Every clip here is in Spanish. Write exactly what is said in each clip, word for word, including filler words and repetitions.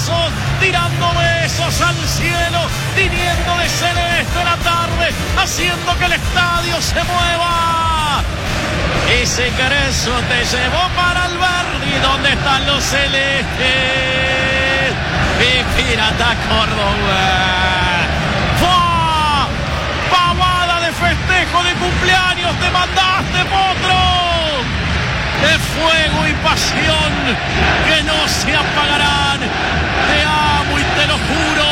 abrazos, tirando besos al cielo, tiñendo de celeste la tarde, haciendo que el estadio se mueva. Ese Carezzo te llevó para Alberdi, donde están los celestes. Y Pirata Córdoba. ¡Fua! Pavada de festejo de cumpleaños te mandaste, potro. De fuego y pasión que no se apagarán. Te amo y te lo juro.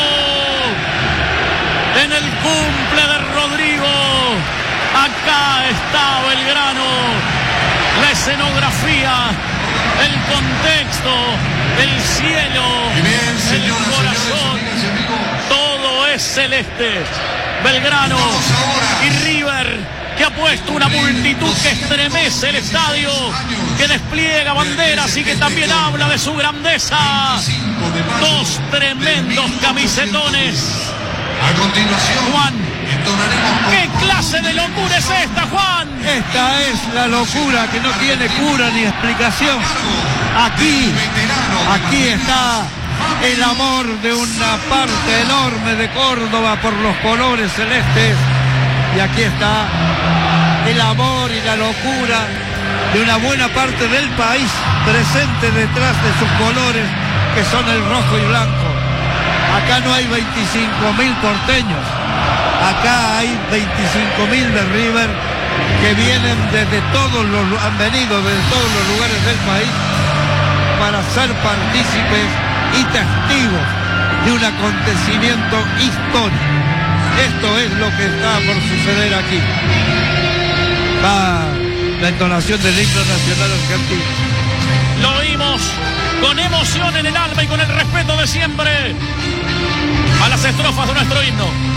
En el cumple de Rodrigo, acá está Belgrano. La escenografía, el contexto, el cielo, bien, señora, el corazón, señores, todo es celeste. Belgrano y River, que ha puesto una multitud que estremece el estadio, que despliega banderas y que también habla de su grandeza. Dos tremendos camisetones. A continuación, Juan, ¿qué clase de locura es esta, Juan? Esta es la locura que no tiene cura ni explicación. Aquí, aquí está el amor de una parte enorme de Córdoba por los colores celestes. Y aquí está el amor y la locura de una buena parte del país presente detrás de sus colores, que son el rojo y blanco. Acá no hay veinticinco mil porteños, acá hay veinticinco mil de River que vienen desde todos los, han venido desde todos los lugares del país para ser partícipes y testigos de un acontecimiento histórico. Esto es lo que está por suceder aquí. Va la entonación del himno nacional argentino. Lo oímos con emoción en el alma y con el respeto de siempre a las estrofas de nuestro himno.